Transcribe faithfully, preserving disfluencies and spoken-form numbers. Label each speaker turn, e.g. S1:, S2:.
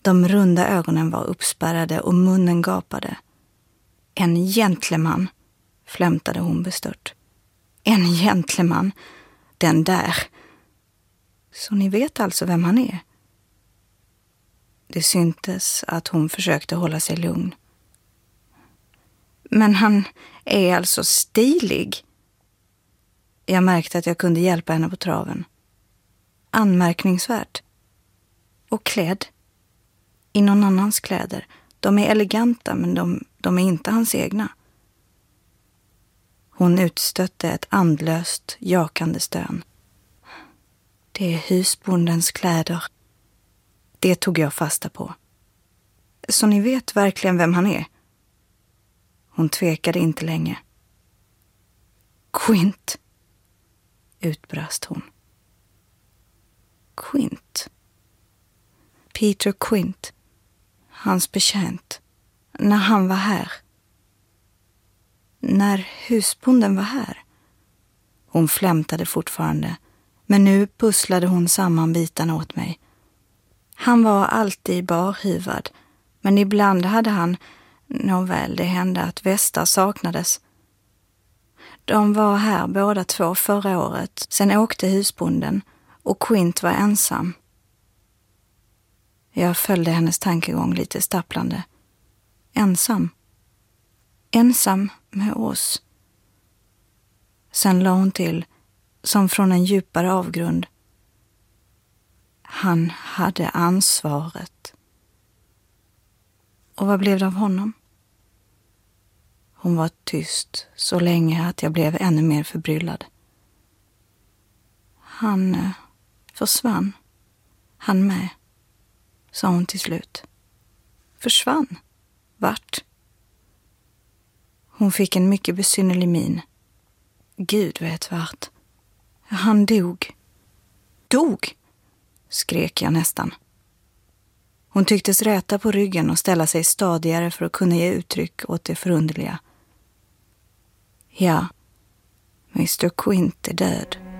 S1: De runda ögonen var uppspärrade och munnen gapade. En gentleman, flämtade hon bestört. En gentleman, den där. Så ni vet alltså vem han är? Det syntes att hon försökte hålla sig lugn. Men han är alltså stilig. Jag märkte att jag kunde hjälpa henne på traven. Anmärkningsvärt. Och klädd. I någon annans kläder. De är eleganta, men de, de är inte hans egna. Hon utstötte ett andlöst, jakande stön. Det är husbondens kläder. Det tog jag fasta på. Så ni vet verkligen vem han är? Hon tvekade inte länge. Quint, utbrast hon. Quint. Peter Quint. Hans betjänt. När han var här. När husbonden var här. Hon flämtade fortfarande, men nu pusslade hon samman bitarna åt mig. Han var alltid barhyvad, men ibland hade han, nåväl, det hände att västar saknades. De var här båda två förra året, sen åkte husbonden och Quint var ensam. Jag följde hennes tankegång lite stapplande. Ensam. Ensam med oss. Sen la hon till, som från en djupare avgrund. Han hade ansvaret. Och vad blev det av honom? Hon var tyst så länge att jag blev ännu mer förbryllad. Han eh, försvann. Han med, sa hon till slut. Försvann? Vart? Hon fick en mycket besynnerlig min. Gud vet vart. Han dog. Dog? Skrek jag nästan. Hon tycktes räta på ryggen och ställa sig stadigare för att kunna ge uttryck åt det förunderliga. Ja, mister Quint är död.